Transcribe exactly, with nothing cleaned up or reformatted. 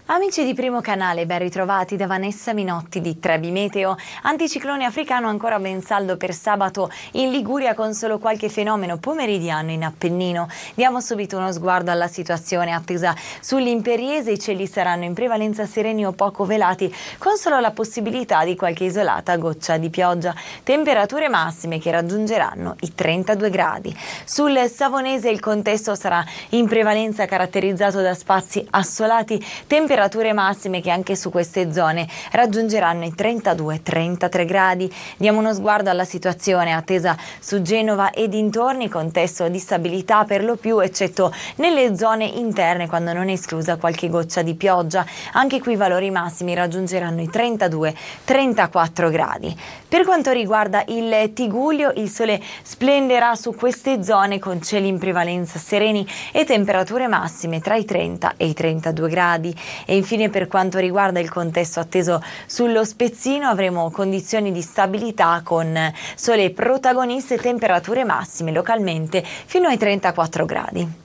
Amici di Primo Canale, ben ritrovati da Vanessa Minotti di Trebi Meteo. Anticiclone africano ancora ben saldo per sabato in Liguria con solo qualche fenomeno pomeridiano in Appennino. Diamo subito uno sguardo alla situazione attesa sull'Imperiese. I cieli saranno in prevalenza sereni o poco velati con solo la possibilità di qualche isolata goccia di pioggia. Temperature massime che raggiungeranno i trentadue gradi. Sul Savonese il contesto sarà in prevalenza caratterizzato da spazi assolati, temperature Temperature massime che anche su queste zone raggiungeranno i trentadue trentatré gradi. Diamo uno sguardo alla situazione attesa su Genova e dintorni, contesto di stabilità per lo più, eccetto nelle zone interne quando non è esclusa qualche goccia di pioggia. Anche qui i valori massimi raggiungeranno i trentadue trentaquattro gradi. Per quanto riguarda il Tigullio, il sole splenderà su queste zone con cieli in prevalenza sereni e temperature massime tra i trenta e i trentadue gradi. E infine per quanto riguarda il contesto atteso sullo Spezzino avremo condizioni di stabilità con sole protagoniste e temperature massime localmente fino ai trentaquattro gradi.